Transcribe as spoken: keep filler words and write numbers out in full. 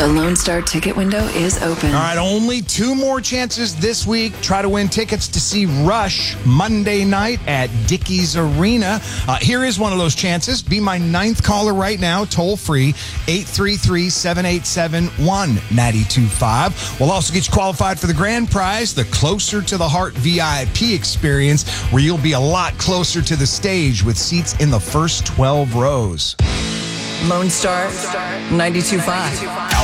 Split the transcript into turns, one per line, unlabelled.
The Lone Star ticket window is open.
All right, only two more chances this week. Try to win tickets to see Rush Monday night at Dickies Arena. Uh, here is one of those chances. Be my ninth caller right now, toll free, eight three three, seven eight seven, one nine two five. We'll also get you qualified for the grand prize, the Closer to the Heart V I P experience, where you'll be a lot closer to the stage with seats in the first twelve rows.
Lone Star ninety-two point five.